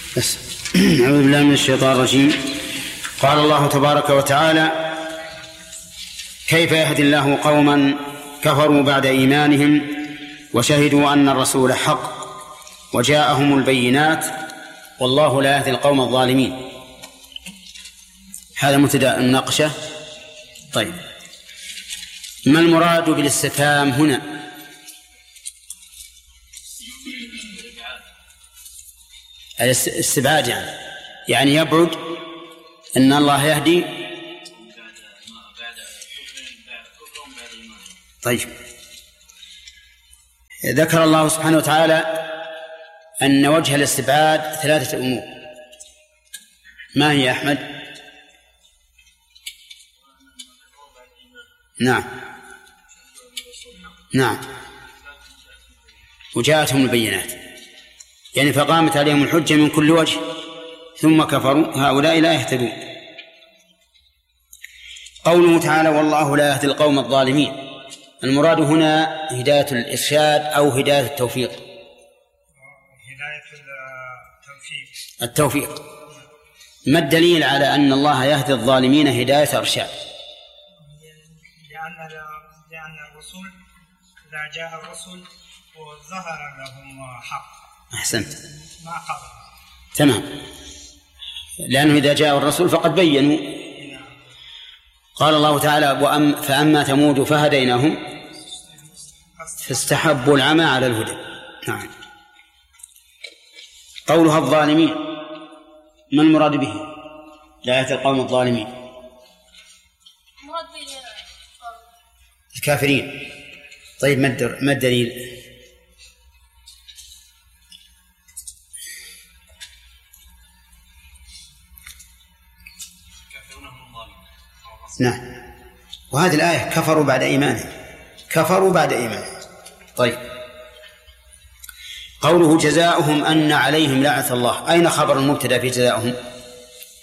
بس. أعوذ بالله من الشيطان الرجيم. قال الله تبارك وتعالى: كيف يهدي الله قوما كفروا بعد إيمانهم وشهدوا أن الرسول حق وجاءهم البينات والله لا يهدي القوم الظالمين. هذا مبتدأ المناقشة. طيب، ما المراد بالاستفهام هنا؟ الاستبعاد يعني يبعد أن الله يهدي. طيب، ذكر الله سبحانه وتعالى أن وجه الاستبعاد 3 أمور. ما هي يا أحمد؟ نعم وجاءتهم البينات، يعني فقامت عليهم الحجة من كل وجه ثم كفروا، هؤلاء لا يهتدون. قوله تعالى: والله لا يهدي القوم الظالمين، المراد هنا هداية الإرشاد أو هداية التوفيق؟ هداية التوفيق. ما الدليل على أن الله يهدي الظالمين هداية إرشاد؟ لأن الرسول إذا جاء الرسول وظهر لهم حق. أحسنت، ما قبل. تمام، لأنه إذا جاء الرسول فقد بينوا. قال الله تعالى: فأما ثمود فهديناهم فاستحبوا العمى على الهدى. نعم. قولها الظالمين، ما المراد به؟ لا يهدي القوم الظالمين، الكافرين. طيب، ما الدليل؟ نعم، وهذه الآية كفروا بعد إيمانهم. طيب، قوله جزاؤهم أن عليهم لعنة الله، أين خبر المبتدأ في جزاؤهم؟